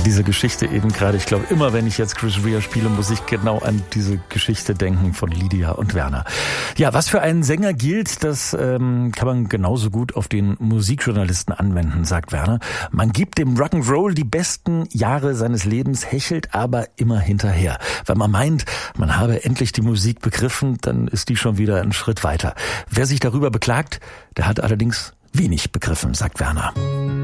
diese Geschichte eben gerade, ich glaube immer, wenn ich jetzt Chris Rea spiele, muss ich genau an diese Geschichte denken von Lydia und Werner. Ja, was für einen Sänger gilt, das kann man genauso gut auf den Musikjournalisten anwenden, sagt Werner. Man gibt dem Rock'n'Roll die besten Jahre seines Lebens, hechelt aber immer hinterher. Wenn man meint, man habe endlich die Musik begriffen, dann ist die schon wieder einen Schritt weiter. Wer sich darüber beklagt, der hat allerdings wenig begriffen, sagt Werner.